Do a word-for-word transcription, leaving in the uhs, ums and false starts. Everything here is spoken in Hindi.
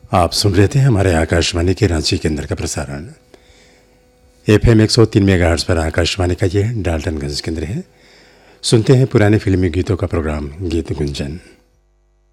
आप सुन रहे थे हमारे आकाशवाणी के रांची केंद्र का प्रसारण। एफ एम एक सौ तीन मेगा हर्ट्ज पर आकाशवाणी का ये डाल्टनगंज केंद्र है। सुनते हैं पुराने फिल्मी गीतों का प्रोग्राम गीत गुंजन।